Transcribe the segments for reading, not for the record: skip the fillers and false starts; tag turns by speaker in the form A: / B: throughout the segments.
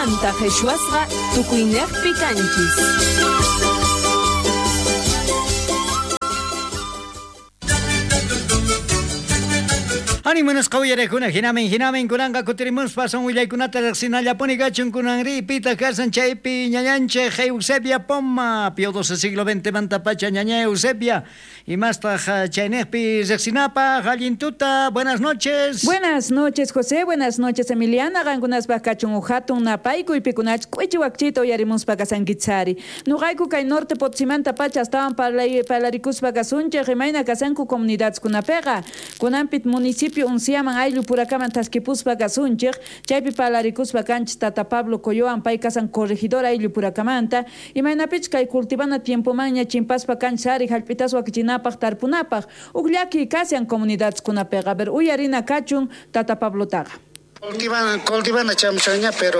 A: Manta Jeshuasra Tukuiner Picanchis.
B: Ánimonos caballeros, hinamen kunanga kutirimus pasan willaykunata riqsinallapuni kachun kunanri pita karsan chaypi ñañanche Eusebia Poma Pío XII siglo XX mantapacha ñaña Eusebia y más chaynejpi riqsinapa Gallintuta. Buenas noches.
C: Buenas noches, José. Buenas noches, Emiliana. Gangunas bakachun uhatun napaiku y pikunach cuichiwakchito yarimus pakasankitsari. Nugaiku kay norte potsimanta pacha estaban palarikus pakasunche remaina kasanku comunidades kunapega. Kunampit municipio unciaman ayllu purakaman taskipuspa kasunchik chaypi palarikuspa kanchis tata Pablo Coyoan pay kasan corregidor ayllu purakamanta imaynapich kay cultivana tiempo maña chimpaspa kanchis ari hallpitas wakichinapaq tarpunapaq uklaki kasian comunidades kunapega ver uyarina kachun tata Pablo taga
D: cultivana chamchaña pero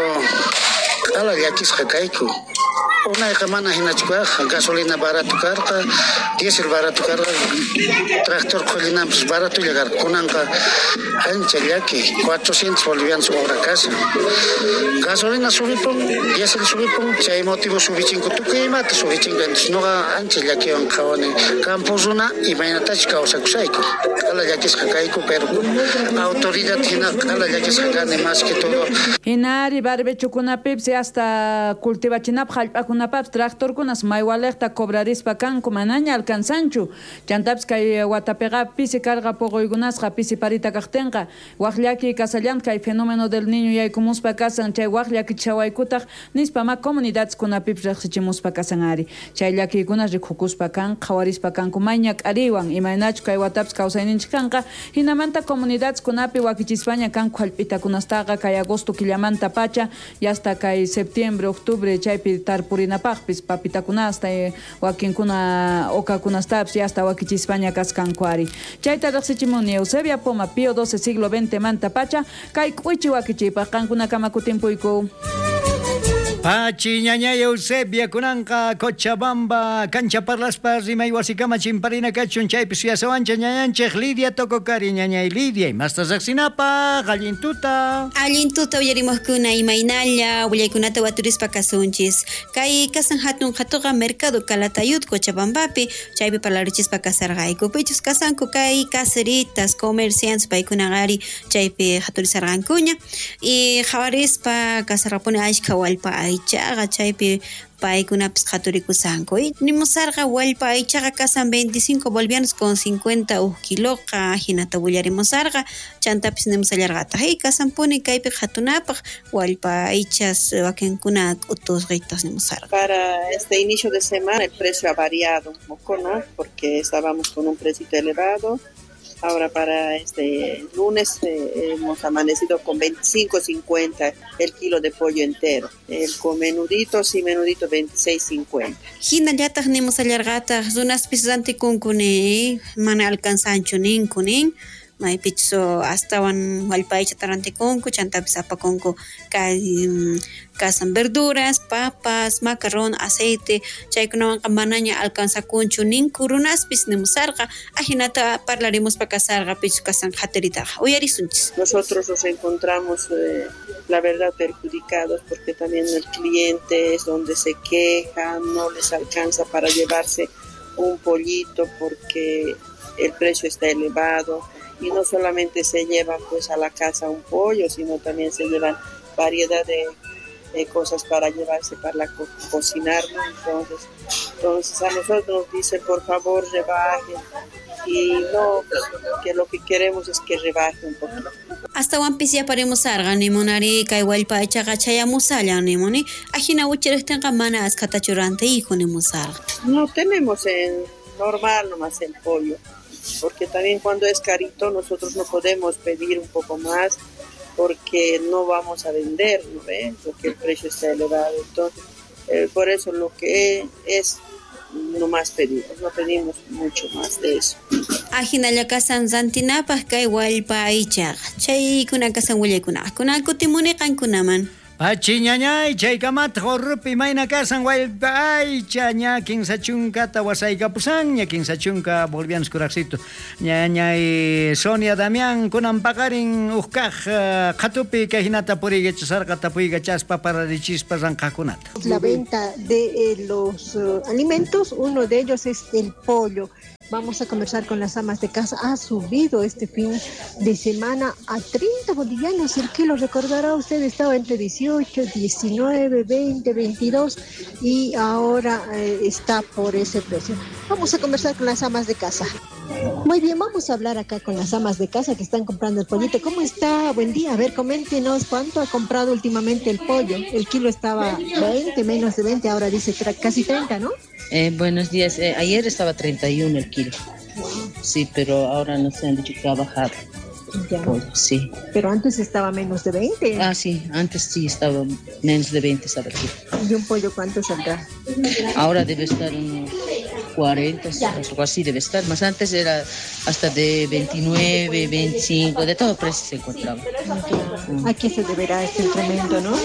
D: ala yakis hakaiku una semana hinachkua gasolina barato carga diesel barato carga tractor colina barato llegar kunanka ancha yaki 400 bolivianos hora casa gasolina subipon diesel subipon chay motivo subichinko tukimata subichinko no ancha yaki on kawani campusuna y mainatach causa kusaiko ala yakis hakaiku pero autoridad hina ala yakis hakane más que todo
C: hinari barbecho kunapipsi hasta cultivachinap kunapap tractor kunas maywalerta cobrarispa kanku manaña alcanzanchu chantaps kay watapega pisi carga pogoygunas pisi parita kajtenqa waqllaki kasallan kay fenómeno del niño yaykumuspa kasan chay waqllaki chawaykutaq nispama comunidades kunapips riqsichimuspa kasanari chayllaki kunas rikhukuspa kan qawarispa kanku mayña k'ariwan imaynachu kay wataps kawsayninchik kanqa hinamanta comunidades kunapi wakichispaña kanku hallp'itakunastaqa kay agosto killamanta pacha y hasta kay septiembre octubre chaypi tarpurinapaqpis papitakunasta wakinkuna okakunastapas y hasta wakichispaña kaskankuari chayta riqsichimuni Eusebia Poma Pío XII siglo XX manta pacha kay k'uichi wakichipaq qankuna kamakutinpuyku
B: Pachi ñaña Eusebia kunanqa Cochabamba cancha parlaspa rimay wasikama chimparina kachun chaypi suyasawancha ñañanchej Lidia Tokokari ñañay Lidia y mastas riqsinapa Gallintuta
E: uyarimuskuna imaynalla willaykunata waturispa kasunchis kay kasan hatun hatuqa mercado Calatayud Cochabambapi chaypi parlarichispa kasarqayku pichus kasanku kay caseritas comerciantes paykunaqari chaypi haturisarqankuña y hawarispa kasarqapuni ashkha wallpa aychaqa chaypi paykunapas haturikusanku y nimusarqa wallpa aychaqa kasan 25 bolivianos con 50 kiloqa hinata willarimusarqa chantapis nimusallarqataq y kasanpuni kaypi hatunapaq wallpa aychas wakinkuna utusqitas nimusarqa.
F: Para este inicio de semana el precio ha variado un poco, ¿no? Porque estábamos con un precio elevado. Ahora para este lunes hemos amanecido con 25.50 el kilo de pollo entero. Con menuditos y menudito 26.50.
E: Hinallataq nimusallarqataq runaspis rantikunkuni mana alcanzanchu ninkunin maypichu astawan wallpaychata rantikunku chantapis apakunku kasan verduras, papas, macarrón, aceite chaykunawanqa manaña alcanzakunchu ninku runaspis nimusarqa ahinata parlarimuspa kasarqa pichu kasan hatiritaqa uyarisunchis.
F: Nosotros nos encontramos la verdad perjudicados porque también el cliente es donde se queja, no les alcanza para llevarse un pollito porque el precio está elevado. Y no solamente se llevan pues a la casa un pollo, sino también se llevan variedad de cosas para llevarse para cocinar, ¿no? Entonces a nosotros nos dicen por favor rebajen y no, que lo que queremos es que rebajen un poquito.
E: Hasta wampis ya paremos arga nimonari kay wallpa aychaqa chayamusalla nimoni ajina uchiriqtinqa mana askatachurante hijo nimusarqa.
F: No tenemos normal nomás el pollo. Porque también cuando es carito nosotros no podemos pedir un poco más porque no vamos a vender, ¿no ves? Porque el precio está elevado. Entonces, por eso lo que es no más pedimos, no pedimos mucho más de eso.
E: Ajinalla kasan zantinapaq kay wallpa aychaqa chaykuna kasan willaykunaq kunakutimuni qankunaman.
B: Pachiñañay chaykamat horrupi mayna kasan ay chaña kinsa chunka tawasayka pusan ña kinsa chunka bolivianos kuraxito ñañay Sonia Damián kunan paqarin uqkaq qhatupi kayhinata puriga sarqa tapuyga chaspa para richispa ranqakunata.
G: La venta de los alimentos, uno de ellos es el pollo. Vamos a conversar con las amas de casa. Ha subido este fin de semana a 30 bolivianos el kilo. Recordará usted, estaba entre 18, 19, 20, 22 y ahora está por ese precio. Vamos a conversar con las amas de casa. Muy bien, vamos a hablar acá con las amas de casa que están comprando el pollito. ¿Cómo está? Buen día. A ver, coméntenos cuánto ha comprado últimamente el pollo. El kilo estaba 20, menos de 20, ahora dice casi 30, ¿no?
H: Buenos días. Ayer estaba 31 el kilo. Sí, pero ahora no se han dicho que ha bajado.
G: Ya.
H: Pollo, sí.
G: Pero antes estaba menos de 20.
H: Ah, sí, antes sí estaba menos de 20 estaba el kilo.
G: ¿Y un pollo cuánto saldrá?
H: Ahora debe estar unos 40, algo así debe estar. Más antes era hasta de 29, 25, de todo precio se encontraba.
G: ¿A qué se deberá este incremento, no?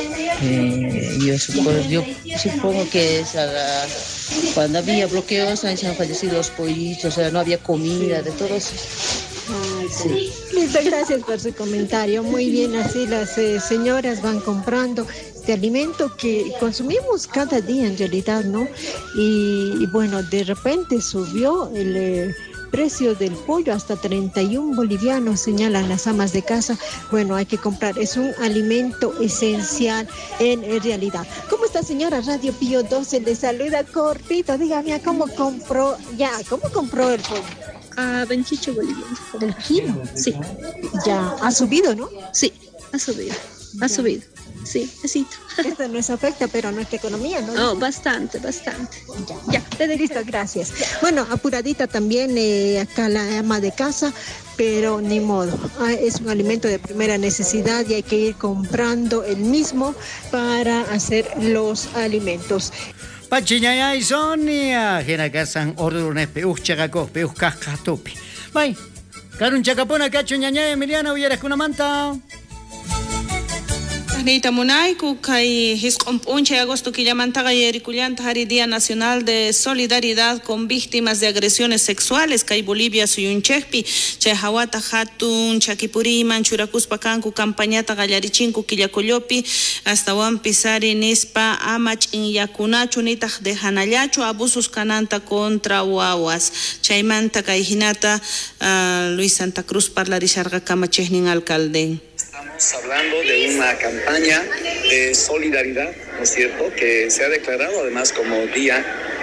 H: Yo supongo que es cuando había bloqueos, se han fallecido los pollitos, o sea, no había comida, de todo eso.
G: Sí. Listo, gracias por su comentario. Muy bien, así las señoras van comprando este alimento que consumimos cada día en realidad, ¿no? Y bueno, de repente subió el precio del pollo hasta 31 bolivianos, señalan las amas de casa. Bueno, hay que comprar, es un alimento esencial en realidad. ¿Cómo está, señora? Radio Pío 12 le saluda cortito. Dígame, ¿cómo compró el pollo?
I: A 28 bolivianos.
G: ¿El kilo?
I: Sí.
G: Ya, ¿ha subido, no?
I: Sí, ha subido. Sí, besito.
G: Esto nos afecta, pero a nuestra economía, ¿no?
I: Oh, bastante.
G: Ya, listo, gracias. Bueno, apuradita también acá la ama de casa, pero ni modo. Es un alimento de primera necesidad y hay que ir comprando el mismo para hacer los alimentos.
B: Pachiñayay Sonia Genakasan Ordunepe Uchagacope Uchkajatupi. Bye. Karun Chacapona Cacho Ñañay Emiliana Uyeras Kunamanta.
J: Nita Munaiku, Kai Hiscompunche, agosto Quillamantaga y Ericullanta, Día Nacional de Solidaridad con Víctimas de Agresiones Sexuales, Kai Bolivia, Suyunchekpi, Chehawata, Hatun, Chakipuri, Manchuracuspa, Cancu, Campañata, Gallarichincu, Quillacoyopi, hasta Juan Pisari, Nispa, Amach, Inyacunachu, Nitach de Hanayachu, abusos cananta contra Huahuas, Chaimanta, Caijinata, Luis Santa Cruz, Parlarisharga, Camachehnin, alcalde.
K: Estamos hablando de una campaña de solidaridad, ¿no es cierto?, que se ha declarado además como día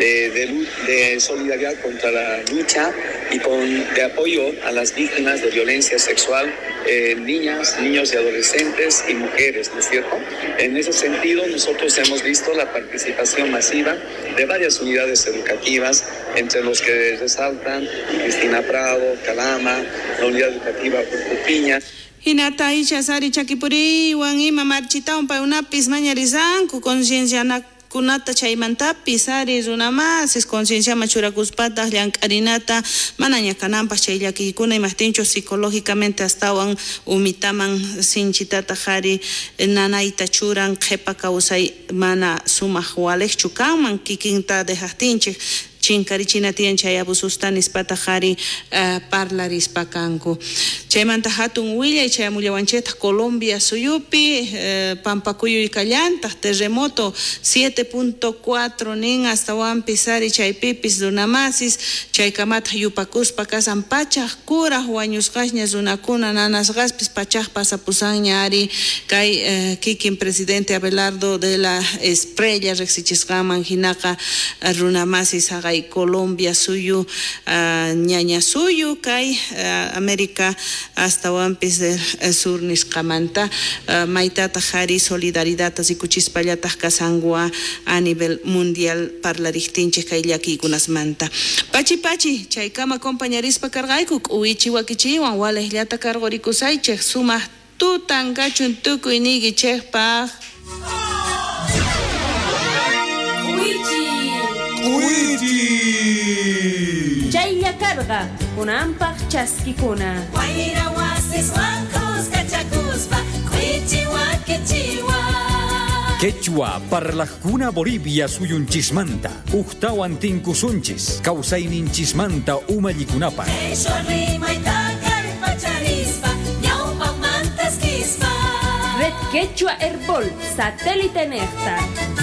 K: de solidaridad contra la lucha y de apoyo a las víctimas de violencia sexual, niñas, niños y adolescentes y mujeres, ¿no es cierto? En ese sentido, nosotros hemos visto la participación masiva de varias unidades educativas, entre los que resaltan Cristina Prado, Calama, la unidad educativa Pupiña.
J: Hinata Isha Sari Chakipuri, Wangima Marchita, un paunapis mañarizan, con conciencia kunata chaymantapis, Sari Runamas, es conciencia machuracuspata, Llancarinata, Manaña Canampa, Chaylakikuna y Mastincho psicológicamente hasta umitaman sinchitata Jari, Nanaita Churan, Jepa Causay, Mana Sumahualech Chucaman, Kikinta de Jastinche. Chinkarichina tien chayabusustanis patajari parlaris pacanco. Chaymanta hatun huilla y chayamullawancheta Colombia suyupi, Pampacuyo y Callanta, terremoto 7.4 nin hasta Juan Pisari chaypipis dunamasis, chaykamata yupakus pakasan pachaj kura huañus gashñas dunakuna nanas gaspis pachaj pasapusaña ari kay kikin presidente Abelardo de la Estrella rexichesgaman hinaka runamasis agay Colombia suyu, ñaña suyu, kay América hasta Wampis del Sur Niscamanta, Maitata Jari, Solidaridad, Zikuchispallata, Casangua a nivel mundial para la Richtinche, Kaylaki, Gunasmanta. Pachi, Chaikama compañerispa cargaikuk, Uichi Wakichi, Wanwales Yata Cargorikusaiche, Suma Tutangachun Tuku y Nigi Chekpa.
A: Chaylla carga, kunampaq chaskikuna.
L: Guayra wasis wankos kachakuspa, kuichi wakichiwa. Quechua parlaqkuna Bolivia suyunchismanta uqtawan tinkusunchis kawsayninchismanta umallikunapaq.
A: Red Quechua Herbol, satélite Nectar.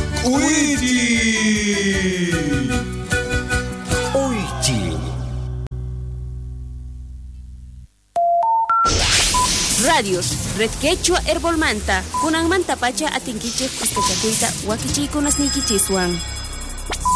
L: Oichi.
A: Radios, Red Quechua Herbol Manta, kunang manta pacha atinkichik iskachakuita wakichikunas nikichiswan.